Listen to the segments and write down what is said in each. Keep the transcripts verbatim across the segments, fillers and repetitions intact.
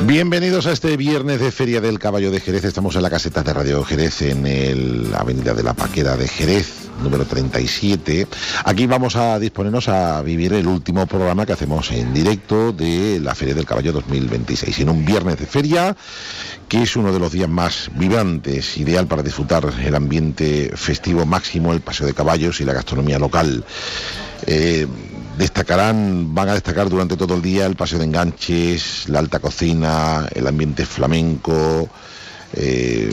Bienvenidos a este viernes de Feria del Caballo de Jerez. Estamos en la caseta de Radio Jerez, en el Avenida de la Paquera de Jerez, número treinta y siete. Aquí vamos a disponernos a vivir el último programa que hacemos en directo de la Feria del Caballo dos mil veintiséis. En un viernes de feria, que es uno de los días más vibrantes, ideal para disfrutar el ambiente festivo máximo, el paseo de caballos y la gastronomía local. Eh, destacarán, van a destacar durante todo el día el paseo de enganches, la alta cocina, el ambiente flamenco, eh,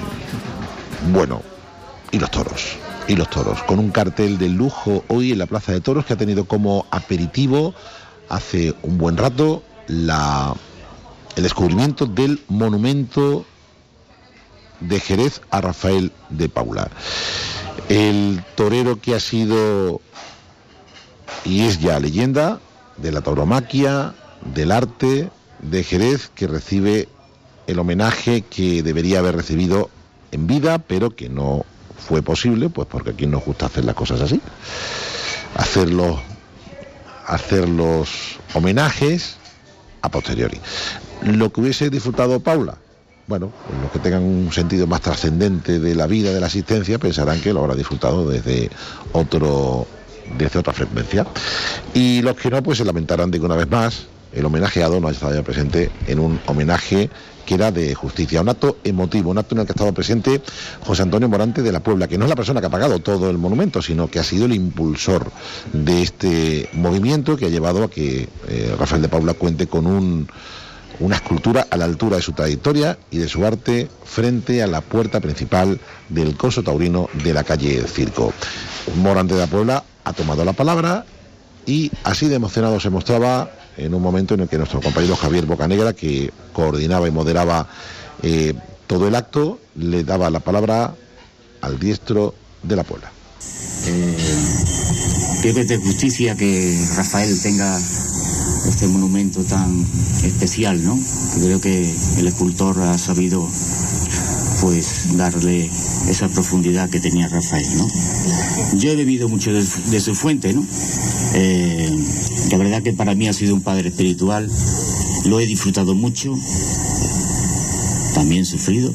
bueno, y los toros, y los toros, con un cartel de lujo hoy en la Plaza de Toros que ha tenido como aperitivo hace un buen rato la, el descubrimiento del monumento de Jerez a Rafael de Paula, el torero que ha sido y es ya leyenda de la tauromaquia, del arte de Jerez, que recibe el homenaje que debería haber recibido en vida, pero que no fue posible, pues porque aquí nos gusta hacer las cosas así, hacer los, hacer los homenajes a posteriori. Lo que hubiese disfrutado Paula, bueno, pues los que tengan un sentido más trascendente de la vida, de la existencia, pensarán que lo habrá disfrutado desde otro desde otra frecuencia, y los que no, pues se lamentarán de que una vez más el homenajeado no haya estado ya presente en un homenaje que era de justicia, un acto emotivo, un acto en el que ha estado presente José Antonio Morante de la Puebla, que no es la persona que ha pagado todo el monumento, sino que ha sido el impulsor de este movimiento que ha llevado a que eh, Rafael de Paula cuente con un una escultura a la altura de su trayectoria y de su arte frente a la puerta principal del coso taurino de la calle Circo. Morante de la Puebla ha tomado la palabra y así de emocionado se mostraba en un momento en el que nuestro compañero Javier Bocanegra, que coordinaba y moderaba eh, todo el acto, le daba la palabra al diestro de la Puebla. Eh, creo que es de justicia que Rafael tenga este monumento tan especial, ¿no? Creo que el escultor ha sabido pues darle esa profundidad que tenía Rafael, ¿no? Yo he bebido mucho de, de su fuente, ¿no? Eh, la verdad que para mí ha sido un padre espiritual, lo he disfrutado mucho, también sufrido.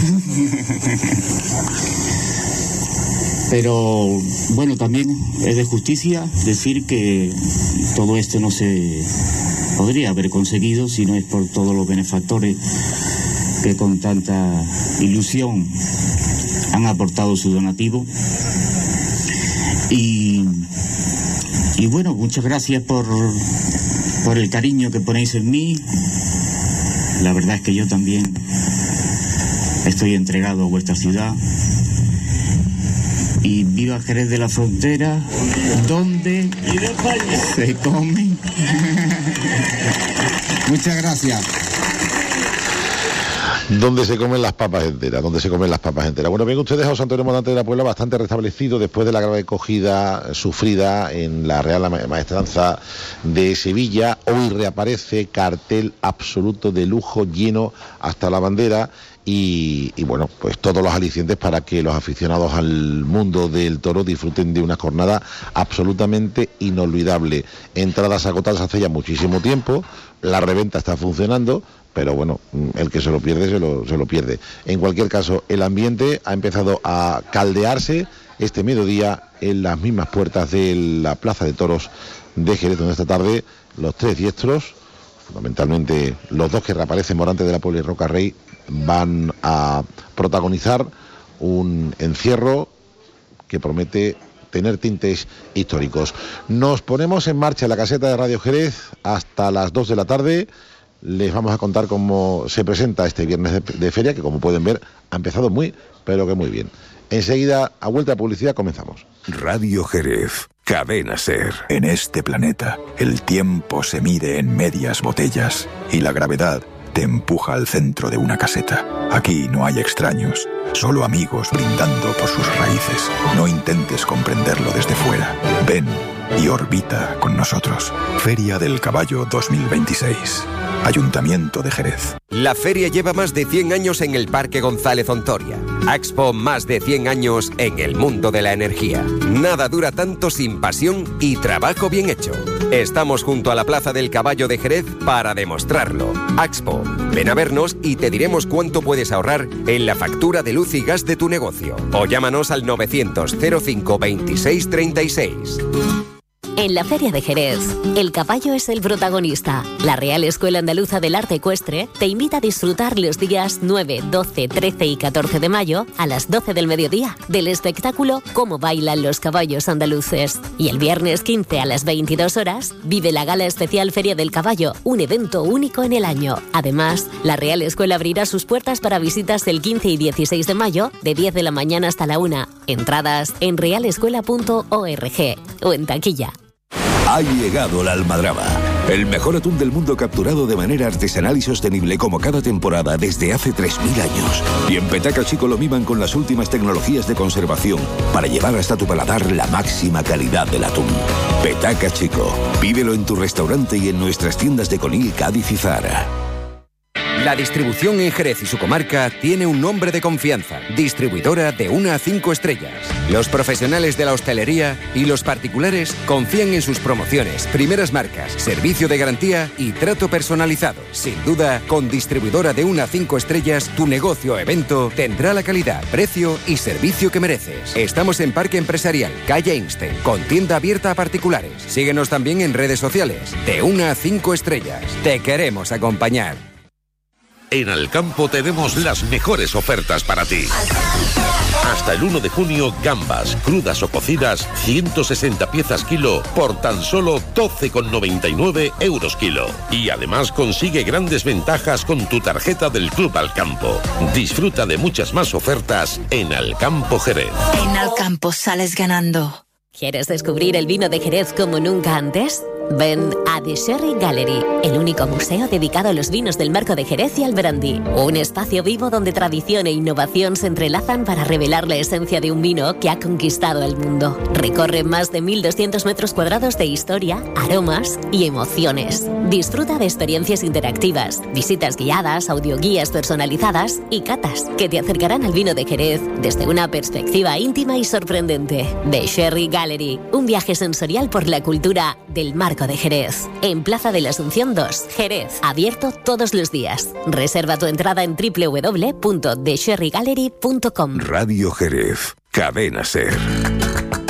Pero bueno, también es de justicia decir que todo esto no se podría haber conseguido si no es por todos los benefactores que con tanta ilusión han aportado su donativo. Y, y bueno, muchas gracias por, por el cariño que ponéis en mí. La verdad es que yo también estoy entregado a vuestra ciudad. Y viva Jerez de la Frontera, donde se come. Muchas gracias. Donde se comen las papas enteras, donde se comen las papas enteras. Bueno, bien, ustedes a José Antonio Morante de la Puebla bastante restablecido después de la grave acogida sufrida en la Real Maestranza de Sevilla. Hoy reaparece cartel absoluto de lujo, lleno hasta la bandera. Y, y bueno, pues todos los alicientes para que los aficionados al mundo del toro disfruten de una jornada absolutamente inolvidable. Entradas agotadas hace ya muchísimo tiempo, la reventa está funcionando, pero bueno, el que se lo pierde, se lo, se lo pierde. En cualquier caso, el ambiente ha empezado a caldearse este mediodía en las mismas puertas de la Plaza de Toros de Jerez, donde esta tarde los tres diestros, fundamentalmente los dos que reaparecen, Morante de la Puebla y Roca Rey, van a protagonizar un encierro que promete tener tintes históricos. Nos ponemos en marcha en la caseta de Radio Jerez hasta las dos de la tarde. Les vamos a contar cómo se presenta este viernes de, de feria, que como pueden ver ha empezado muy, pero que muy bien. Enseguida, a vuelta de publicidad, comenzamos. Radio Jerez, Cadena Ser. En este planeta, el tiempo se mide en medias botellas y la gravedad te empuja al centro de una caseta. Aquí no hay extraños, solo amigos brindando por sus raíces. No intentes comprenderlo desde fuera. Ven y orbita con nosotros. Feria del Caballo dos mil veintiséis. Ayuntamiento de Jerez. La feria lleva más de cien años en el Parque González Ontoria. Axpo, más de cien años en el mundo de la energía. Nada dura tanto sin pasión y trabajo bien hecho. Estamos junto a la Plaza del Caballo de Jerez para demostrarlo. Axpo, ven a vernos y te diremos cuánto puedes ahorrar en la factura de luz y gas de tu negocio. O llámanos al novecientos cero cinco veintiséis treinta y seis. En la Feria de Jerez, el caballo es el protagonista. La Real Escuela Andaluza del Arte Ecuestre te invita a disfrutar los días nueve, doce, trece y catorce de mayo a las doce del mediodía del espectáculo Cómo bailan los caballos andaluces. Y el viernes quince a las veintidós horas vive la Gala Especial Feria del Caballo, un evento único en el año. Además, la Real Escuela abrirá sus puertas para visitas el quince y dieciséis de mayo de diez de la mañana hasta la una. Entradas en realescuela punto org o en taquilla. Ha llegado la almadraba, el mejor atún del mundo capturado de manera artesanal y sostenible como cada temporada desde hace tres mil años. Y en Petaca Chico lo miman con las últimas tecnologías de conservación para llevar hasta tu paladar la máxima calidad del atún. Petaca Chico, pídelo en tu restaurante y en nuestras tiendas de Conil, Cádiz y Zara. La distribución en Jerez y su comarca tiene un nombre de confianza. Distribuidora de una a cinco estrellas. Los profesionales de la hostelería y los particulares confían en sus promociones, primeras marcas, servicio de garantía y trato personalizado. Sin duda, con distribuidora de una a cinco estrellas, tu negocio o evento tendrá la calidad, precio y servicio que mereces. Estamos en Parque Empresarial, calle Einstein, con tienda abierta a particulares. Síguenos también en redes sociales. De una a cinco estrellas. Te queremos acompañar. En Alcampo tenemos las mejores ofertas para ti. Hasta el uno de junio, gambas, crudas o cocidas, ciento sesenta piezas kilo por tan solo doce con noventa y nueve euros kilo. Y además consigue grandes ventajas con tu tarjeta del Club Alcampo. Disfruta de muchas más ofertas en Alcampo Jerez. En Alcampo sales ganando. ¿Quieres descubrir el vino de Jerez como nunca antes? Ven a The Sherry Gallery, el único museo dedicado a los vinos del Marco de Jerez y al brandy. Un espacio vivo donde tradición e innovación se entrelazan para revelar la esencia de un vino que ha conquistado el mundo. Recorre más de mil doscientos metros cuadrados de historia, aromas y emociones. Disfruta de experiencias interactivas, visitas guiadas, audioguías personalizadas y catas que te acercarán al vino de Jerez desde una perspectiva íntima y sorprendente. The Sherry Gallery, un viaje sensorial por la cultura del Marco de Jerez, en Plaza de la Asunción dos, Jerez, abierto todos los días. Reserva tu entrada en doble u doble u doble u punto the sherry gallery punto com. Radio Jerez, Cadena Ser.